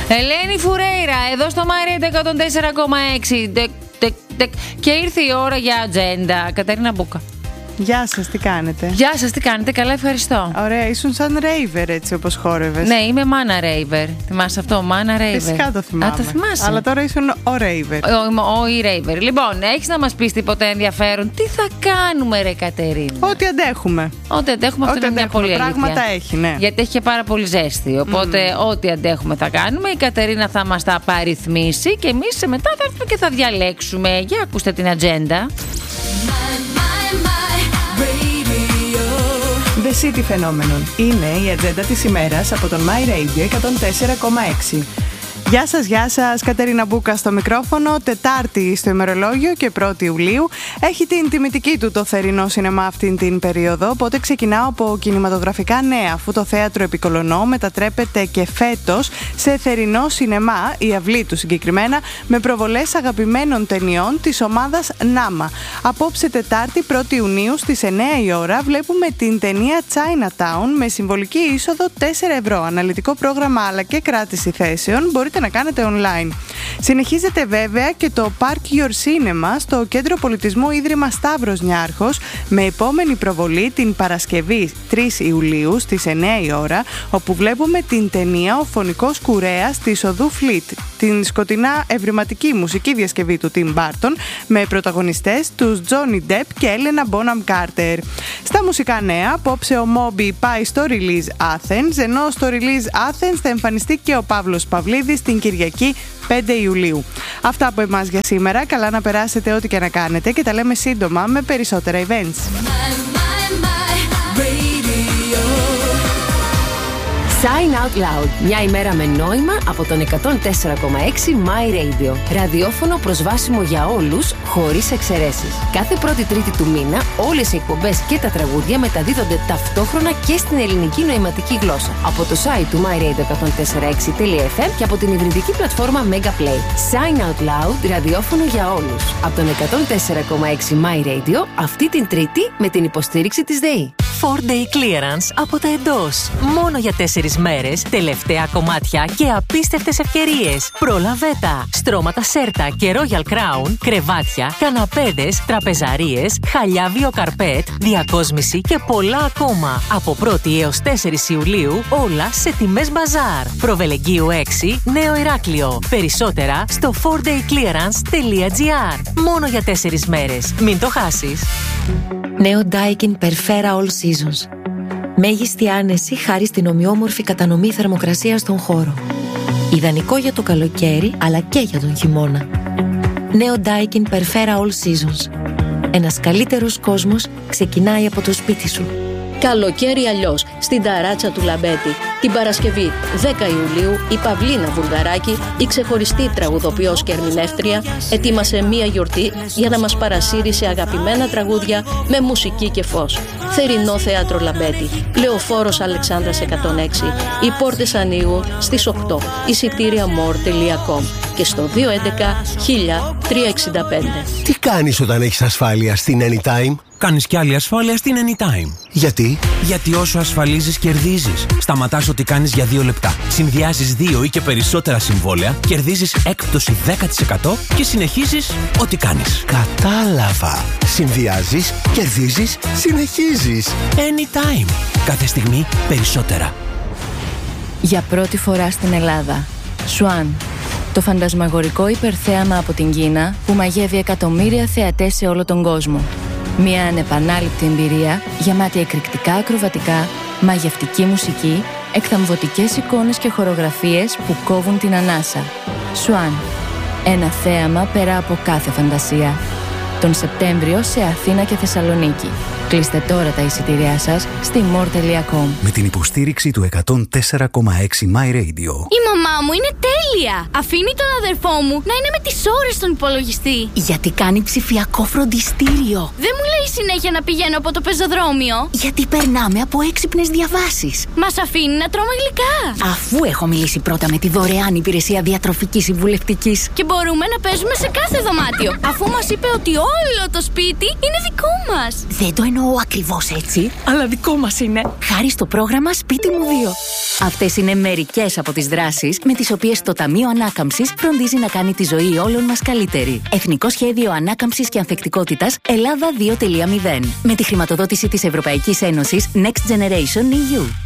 Ελένη Φουρέιρα, εδώ στο My Radio 104,6. Και ήρθε η ώρα για ατζέντα. Κατερίνα Μπούκα. Γεια σας, τι κάνετε? Γεια σας, τι κάνετε? Καλά, ευχαριστώ. Ωραία, ήσουν σαν ρέιβερ έτσι όπως χόρευες. Ναι, είμαι μάνα ρέιβερ. Θυμάσαι αυτό, μάνα ρέιβερ? Φυσικά το θυμάμαι. Α, το θυμάσαι. Αλλά τώρα ήσουν ο ρέιβερ. Ο ρέιβερ. Λοιπόν, έχεις να μας πεις τίποτα ενδιαφέρον? Τι θα κάνουμε, ρε Κατερίνα? Ό,τι αντέχουμε. Ό,τι αντέχουμε, αυτό είναι μια πολύ αλήθεια. Πράγματα έχει, ναι. Γιατί έχει και πάρα πολύ ζέστη. Οπότε, ό,τι αντέχουμε θα κάνουμε. Η Κατερίνα θα μας τα παριθμίσει και εμείς μετά θα έρθουμε και θα διαλέξουμε. Για ακούστε την ατζέντα. The City Phenomenon είναι η ατζέντα της ημέρας από τον My Radio 104,6. Γεια σας, Κατερίνα Μπούκα στο μικρόφωνο. Τετάρτη στο ημερολόγιο και 1η Ιουλίου. Έχει την τιμητική του το θερινό σινεμά αυτήν την περίοδο, οπότε ξεκινάω από κινηματογραφικά νέα, αφού το θέατρο Επικολονό μετατρέπεται και φέτος σε θερινό σινεμά, η αυλή του συγκεκριμένα, με προβολές αγαπημένων ταινιών της ομάδας Νάμα. Απόψε Τετάρτη 1η Ιουνίου στις 9 η ώρα βλέπουμε την ταινία Chinatown με συμβολική είσοδο 4 ευρώ. Αναλυτικό πρόγραμμα αλλά και κράτηση θέσεων μπορείτε να κάνετε online. Συνεχίζεται βέβαια και το Park Your Cinema στο Κέντρο Πολιτισμού Ίδρυμα Σταύρος Νιάρχος, με επόμενη προβολή την Παρασκευή 3 Ιουλίου στις 9 η ώρα, όπου βλέπουμε την ταινία «Ο Φωνικός Κουρέας» της οδού Φλίτ, την σκοτεινά ευρηματική μουσική διασκευή του Tim Burton, με πρωταγωνιστές τους Johnny Depp και Helena Bonham Carter. Στα μουσικά νέα, απόψε ο Moby πάει στο Release Athens, ενώ στο Release Athens θα εμφανιστεί και ο Παύλος Παυλίδης την Κυριακή 5 Ιουλίου. Αυτά από εμάς για σήμερα. Καλά να περάσετε ό,τι και να κάνετε και τα λέμε σύντομα με περισσότερα events. Sign Out Loud. Μια ημέρα με νόημα από τον 104,6 My Radio. Ραδιόφωνο προσβάσιμο για όλους, χωρίς εξαιρέσεις. Κάθε πρώτη Τρίτη του μήνα, όλες οι εκπομπές και τα τραγούδια μεταδίδονται ταυτόχρονα και στην ελληνική νοηματική γλώσσα. Από το site του myradio104.6.fm και από την υβριδική πλατφόρμα Mega Play. Sign Out Loud, ραδιόφωνο για όλους. Από τον 104,6 My Radio, αυτή την Τρίτη με την υποστήριξη της ΔΕΗ. 4-day clearance από τα εντός. Μόνο για 4 μέρες, τελευταία κομμάτια και απίστευτες ευκαιρίες. Πρόλαβε τα! Στρώματα Σέρτα και Royal Crown, κρεβάτια, καναπέδες, τραπεζαρίες, χαλιά βιοκαρπέτ, διακόσμηση και πολλά ακόμα. Από 1η έως 4 Ιουλίου, όλα σε τιμές μπαζάρ. Προβελεγγύου 6, Νέο Ηράκλειο. Περισσότερα στο 4dayclearance.gr. Μόνο για 4 μέρες. Μην το χάσεις. Νέο Daikin Perfera All Seasons. Μέγιστη άνεση χάρη στην ομοιόμορφη κατανομή θερμοκρασίας στον χώρο. Ιδανικό για το καλοκαίρι αλλά και για τον χειμώνα. Νέο Daikin Perfera All Seasons. Ένας καλύτερος κόσμος ξεκινάει από το σπίτι σου. Καλοκαίρι αλλιώς, στην ταράτσα του Λαμπέτη. Την Παρασκευή 10 Ιουλίου η Παυλίνα Βουλγαράκη, η ξεχωριστή τραγουδοποιός και ερμηνεύτρια, ετοίμασε μία γιορτή για να μας παρασύρει σε αγαπημένα τραγούδια με μουσική και φως. Θερινό θέατρο Λαμπέτη, Λεωφόρος Αλεξάνδρας 106. Οι πόρτες ανοίγουν στις 8. Εισιτήρια more.com και στο 211 1365. Τι κάνεις όταν έχεις ασφάλεια στην Anytime? Κάνεις κι άλλη ασφάλεια στην Anytime. Γιατί? Γιατί όσο ασφαλίζεις, κερδίζεις. Σταματάς ό,τι κάνεις για 2 λεπτά. Συνδυάζεις 2 ή και περισσότερα συμβόλαια, κερδίζεις έκπτωση 10% και συνεχίζεις ό,τι κάνεις. Κατάλαβα. Συνδυάζεις, κερδίζεις, συνεχίζεις. Anytime. Κάθε στιγμή περισσότερα. Για πρώτη φορά στην Ελλάδα, Swan. Το φαντασμαγορικό υπερθέαμα από την Κίνα που μαγεύει εκατομμύρια θεατές σε όλο τον κόσμο. Μια ανεπανάληπτη εμπειρία γεμάτη εκρηκτικά ακροβατικά, μαγευτική μουσική, εκθαμβωτικές εικόνες και χορογραφίες που κόβουν την ανάσα. Swan. Ένα θέαμα πέρα από κάθε φαντασία. Τον Σεπτέμβριο σε Αθήνα και Θεσσαλονίκη. Κλείστε τώρα τα εισιτήριά σας στη more.com. Με την υποστήριξη του 104,6 My Radio. Η μαμά μου είναι τέλεια! Αφήνει τον αδερφό μου να είναι με τις ώρες στον υπολογιστή. Γιατί κάνει ψηφιακό φροντιστήριο. Δεν μου λέει συνέχεια να πηγαίνω από το πεζοδρόμιο. Γιατί περνάμε από έξυπνες διαβάσεις. Μας αφήνει να τρώμε γλυκά. Αφού έχω μιλήσει πρώτα με τη δωρεάν υπηρεσία διατροφικής συμβουλευτικής. Και μπορούμε να παίζουμε σε κάθε δωμάτιο. Αφού μας είπε ότι όλο το σπίτι είναι δικό μας. Δεν το εννοώ ακριβώς έτσι, αλλά δικό μας είναι. Χάρη στο πρόγραμμα Σπίτι μου 2. Αυτές είναι μερικές από τις δράσεις επενδύσεις με τις οποίες το Ταμείο Ανάκαμψης φροντίζει να κάνει τη ζωή όλων μας καλύτερη. Εθνικό Σχέδιο Ανάκαμψης και Ανθεκτικότητας Ελλάδα 2.0. Με τη χρηματοδότηση της Ευρωπαϊκής Ένωσης Next Generation EU.